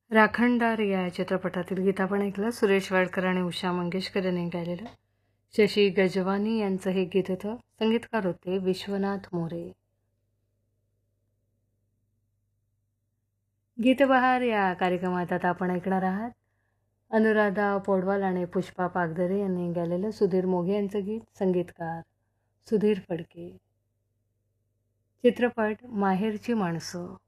राखणदार या चित्रपटातील गीत आपण ऐकलं. सुरेश वाडकर आणि उषा मंगेशकर यांनी गायलेलं. शशी गजवानी यांचं हे गीत होतं. संगीतकार होते विश्वनाथ मोरे. गीतबहार या कार्यक्रमात आता आपण ऐकणार आहात अनुराधा पौडवाल आणि पुष्पा पागदरे यांनी गायलेलं सुधीर मोघे यांचं गीत. संगीतकार सुधीर फडके. चित्रपट माहेरची माणसं.